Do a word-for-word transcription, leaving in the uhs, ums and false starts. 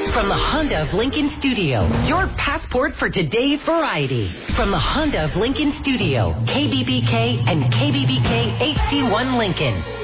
From the Honda of Lincoln Studio, your passport for today's variety. From the Honda of Lincoln Studio, K B B K and K B B K H C one Lincoln.